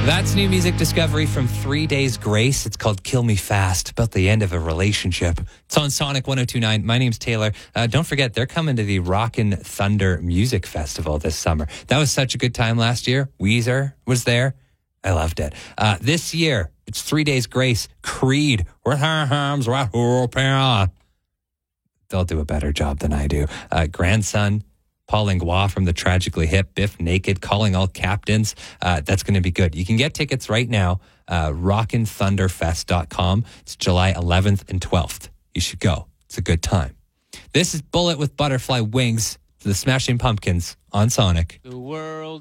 That's new music discovery from 3 Days Grace. It's called Kill Me Fast, about the end of a relationship. It's on Sonic 102.9. My name's Taylor. Don't forget, they're coming to the Rockin' Thunder Music Festival this summer. That was such a good time last year. Weezer was there. I loved it. This year, it's 3 Days Grace, Creed, with her arms right open. They'll do a better job than I do. Grandson, Paul Langlois from the Tragically Hip, Biff Naked, Calling All Captains. That's going to be good. You can get tickets right now, rockinthunderfest.com. It's July 11th and 12th. You should go. It's a good time. This is Bullet with Butterfly Wings to the Smashing Pumpkins on Sonic. The world